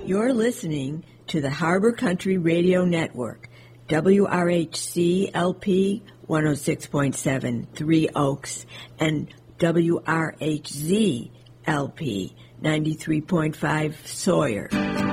You're listening to the Harbor Country Radio Network, WRHC-LP 106.7 Three Oaks and WRHZ-LP 93.5 Sawyer.